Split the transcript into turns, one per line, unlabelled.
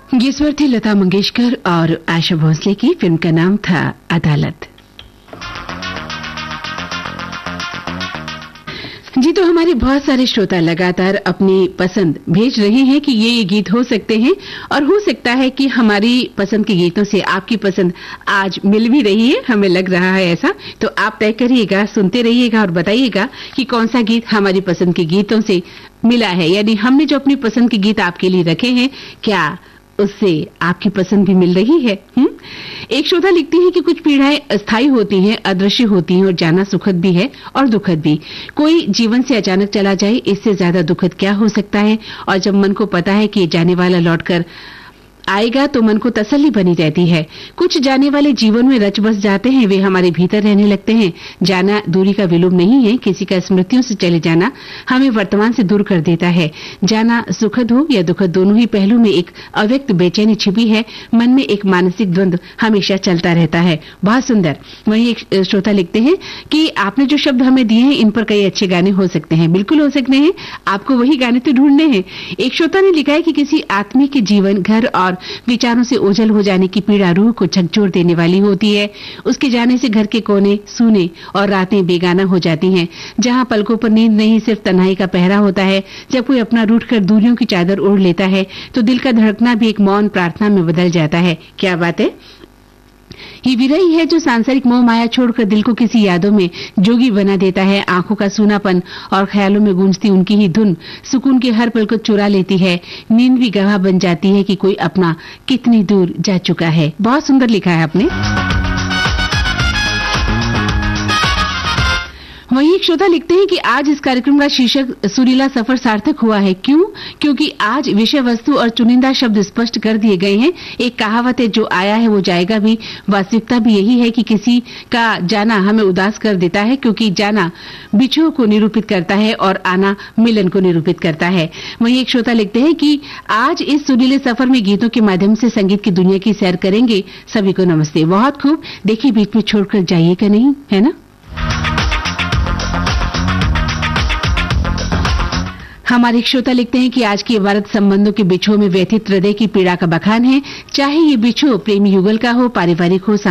ये स्वर थी लता मंगेशकर और आशा भोसले की। फिल्म का नाम था अदालत। जी, तो हमारे बहुत सारे श्रोता लगातार अपनी पसंद भेज रहे हैं कि ये गीत हो सकते हैं, और हो सकता है कि हमारी पसंद के गीतों से आपकी पसंद आज मिल भी रही है, हमें लग रहा है ऐसा। तो आप तय करिएगा, सुनते रहिएगा और बताइएगा कि कौन सा गीत हमारी पसंद के गीतों से मिला है, यानी हमने जो अपनी पसंद के गीत आपके लिए रखे हैं, क्या उससे आपकी पसंद भी मिल रही है। एक श्रोता लिखती है कि कुछ पीड़ाएं अस्थायी होती हैं, अदृश्य होती हैं, और जाना सुखद भी है और दुखद भी। कोई जीवन से अचानक चला जाए, इससे ज्यादा दुखद क्या हो सकता है। और जब मन को पता है कि ये जाने वाला लौटकर आएगा तो मन को तसल्ली बनी रहती है। कुछ जाने वाले जीवन में रच बस जाते हैं, वे हमारे भीतर रहने लगते हैं। जाना दूरी का विलोम नहीं है, किसी का स्मृतियों से चले जाना हमें वर्तमान से दूर कर देता है। जाना सुखद हो या दुखद, दोनों ही पहलू में एक अव्यक्त बेचैनी छिपी है। मन में एक मानसिक द्वंद्व हमेशा चलता रहता है। बहुत सुंदर। वहीं एक श्रोता लिखते हैं कि आपने जो शब्द हमें दिए हैं, इन पर कई अच्छे गाने हो सकते हैं। बिल्कुल हो सकते हैं, आपको वही गाने तो ढूंढने हैं। एक श्रोता ने लिखा है कि किसी आदमी के जीवन, घर और विचारों से ओझल हो जाने की पीड़ा रूह को झकझोर देने वाली होती है। उसके जाने से घर के कोने सूने और रातें बेगाना हो जाती हैं। जहां पलकों पर नींद नहीं, सिर्फ तन्हाई का पहरा होता है। जब कोई अपना रूठकर दूरियों की चादर ओढ़ लेता है तो दिल का धड़कना भी एक मौन प्रार्थना में बदल जाता है। क्या बात है। ये विरही है जो सांसारिक मोह माया छोड़कर दिल को किसी यादों में जोगी बना देता है। आंखों का सूनापन और ख्यालों में गूंजती उनकी ही धुन सुकून के हर पल को चुरा लेती है। नींद भी गवाह बन जाती है कि कोई अपना कितनी दूर जा चुका है। बहुत सुंदर लिखा है आपने। वहीं एक श्रोता लिखते हैं कि आज इस कार्यक्रम का शीर्षक सुरीला सफर सार्थक हुआ है। क्यों? क्योंकि आज विषय वस्तु और चुनिंदा शब्द स्पष्ट कर दिए गए हैं। एक कहावत है, जो आया है वो जाएगा भी। वास्तविकता भी यही है कि किसी का जाना हमें उदास कर देता है, क्योंकि जाना बिछुओं को निरूपित करता है और आना मिलन को निरूपित करता है। वहीं एक श्रोता लिखते हैं कि आज इस सुरीले सफर में गीतों के माध्यम से संगीत की दुनिया की सैर करेंगे। सभी को नमस्ते। बहुत खूब। देखिए, बीच में छोड़कर जाइएगा नहीं, है ना। हमारे श्रोता लिखते हैं कि आज की इबारत संबंधों के बिछुओं में व्यथित हृदय की पीड़ा का बखान है। चाहे ये बिछुओ प्रेमी युगल का हो, पारिवारिक हो,